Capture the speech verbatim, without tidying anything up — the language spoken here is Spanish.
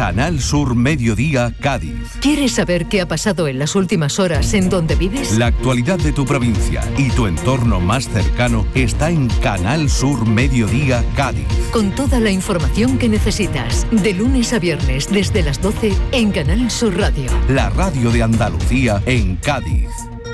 Canal Sur Mediodía Cádiz. ¿Quieres saber qué ha pasado en las últimas horas en donde vives? La actualidad de tu provincia y tu entorno más cercano está en Canal Sur Mediodía Cádiz. Con toda la información que necesitas, de lunes a viernes desde las doce en Canal Sur Radio. La radio de Andalucía en Cádiz.